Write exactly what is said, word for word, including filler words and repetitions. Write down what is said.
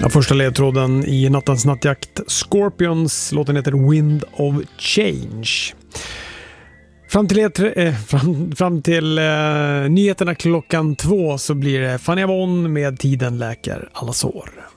Ja, första ledtråden i nattens nattjakt. Scorpions, låten heter Wind of Change. Fram till, eh, fram, fram till eh, nyheterna klockan två så blir det Fanny Avon med Tiden läker alla sår.